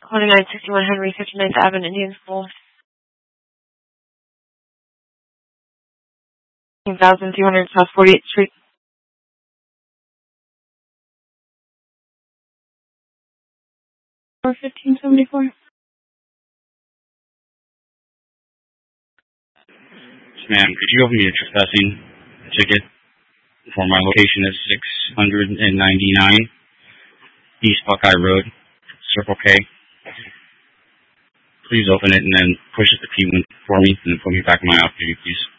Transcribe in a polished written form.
2961 Henry 59th Avenue, Indian School. 1,200 South 48th Street. Or 1574. Ma'am, could you open me a trespassing ticket for my location is 699 East Buckeye Road, Circle K. Please open it and then push it to P1 for me and then put me back in my off duty, please.